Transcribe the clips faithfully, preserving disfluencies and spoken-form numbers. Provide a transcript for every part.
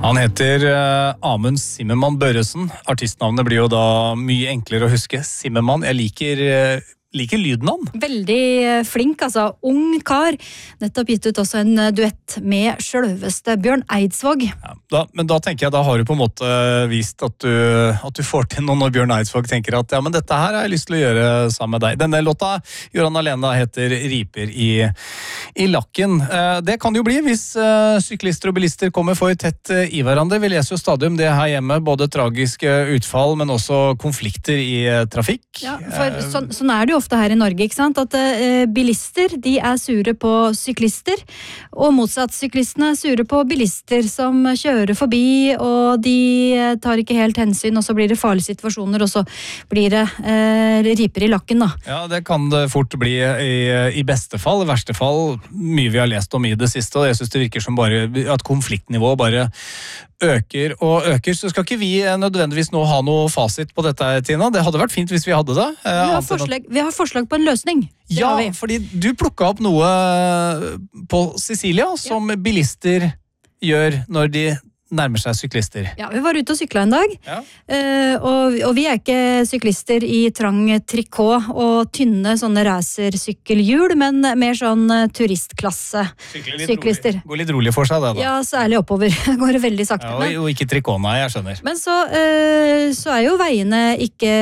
Han heter uh, Amund Zimmermann Børresen. Artistnavnet blir jo da mye enklere å huske. Zimmermann, jeg liker... Uh, Liker lyden han. Veldig flink, altså. Ung kar. Nettopp gitt ut også en duett med selveste Bjørn Eidsvåg. Ja, da, men da tenker jeg, da har du på en måte vist at du, at du får til noe når Bjørn Eidsvåg tenker at ja, men dette her har jeg lyst til å gjøre sammen med deg. Denne låta gjør han alene, heter Riper i, i lakken. Det kan jo bli hvis syklister og bilister kommer for tett i hverandre. Vi leser jo stadig om det her hjemme, både tragiske utfall, men også konflikter i trafikk. Ja, for sånn, sånn er det jo ofte her i Norge, ikke sant? At eh, bilister, de er sure på syklister, og motsatt, syklistene er sure på bilister som kjører forbi, og de tar ikke helt hensyn, og så blir det farlige situasjoner, og så blir det eh, riper i lakken, da. Ja, det kan det fort bli i, i beste fall, i verste fall, mye vi har lest om i det siste, og jeg synes det virker som bare at konfliktnivået bare øker og øker, så skal ikke vi nødvendigvis nå ha noe fasit på dette, Tina. Det hadde vært fint hvis vi hadde det. Vi har forslag, vi har forslag på en løsning. Det ja, fordi du plukket opp noe på Sicilia som bilister gjør når de nærmer seg syklister. Ja, vi var ute og sykla en dag, ja. uh, og, og vi er ikke syklister i trang trikot og tynne sånne racersykkelhjul, men mer sånn turistklasse syklister. Rolig. Går litt rolig for seg det da. Ja, særlig oppover. Går det veldig sakte. Ja, og, og ikke trikot, nei, jeg skjønner. Men så, uh, så er jo veiene ikke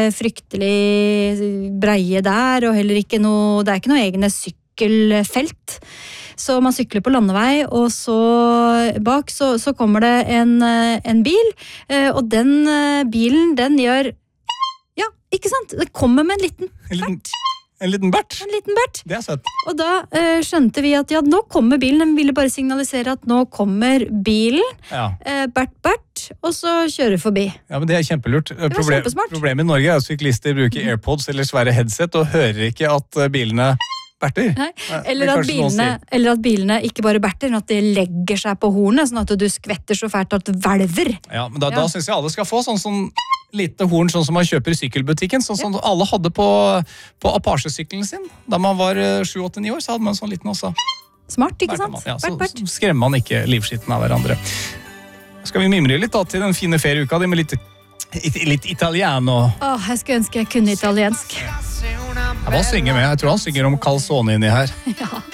fryktelig breie der, og heller ikke noe, det er ikke noe egne sykkelfelt. Så man sykler på landevei, og så bak så, så kommer det en, en bil, og den bilen, den gjør, ja, ikke sant? Det kommer med en liten bert. En liten bert? En liten bert. Det er søtt. Og da uh, skjønte vi at ja, nå kommer bilen, den ville bare signalisere at nå kommer bilen, ja. uh, bert, bert, og så kjører forbi. Ja, men det er kjempelurt. Det var Problem, kjempesmart. Problemet i Norge er at syklister bruker AirPods eller svære headset, og hører ikke at bilene berter. Nei, eller at, bilene, eller at bilene ikke bare berter, men at de legger seg på hornet, sånn at du skvetter så fælt at du hvelver. Ja, men da, ja. da synes jeg alle skal få sånn sånn lite horn, sånn som man kjøper i sykkelbutikken, sånn som ja. alle hadde på, på Apache-sykkelen sin. Da man var sju åtte ni år, så hadde man sånn liten også. Smart, ikke sant? Ja, så, så skremmer man ikke livskitten av hverandre. Skal vi mimre litt da til den fine ferieuka, det med litt, litt italiano? Åh, jeg skulle ønske jeg kunne italiensk. Jeg bare synger med, jeg tror han synger om calzone inni her. Ja.